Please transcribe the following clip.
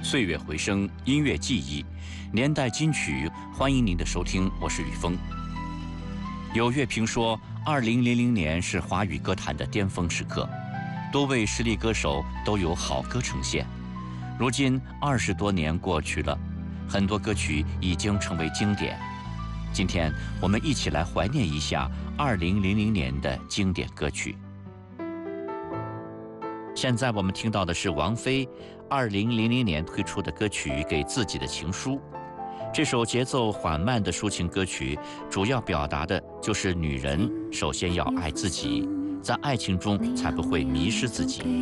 岁月回声，音乐记忆，年代金曲，欢迎您的收听，我是雨峰。有乐评说，2000年是华语歌坛的巅峰时刻，多位实力歌手都有好歌呈现。如今20多年过去了，很多歌曲已经成为经典。今天我们一起来怀念一下2000年的经典歌曲。现在我们听到的是王菲2000年推出的歌曲《给自己的情书》。这首节奏缓慢的抒情歌曲，主要表达的就是女人首先要爱自己，在爱情中才不会迷失自己。